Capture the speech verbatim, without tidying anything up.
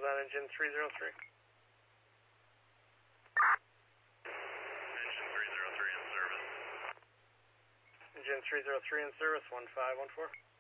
services on engine three zero three. Engine three zero three in service. Engine three zero three in service, one five one four.